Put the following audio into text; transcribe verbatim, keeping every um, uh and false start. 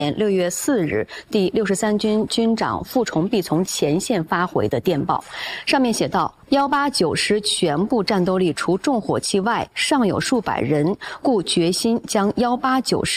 年六月四日，第六十三军军长傅崇碧从前线发回的电报，上面写道：幺八九师全部战斗力除重火器外，尚有数百人，故决心将幺八九师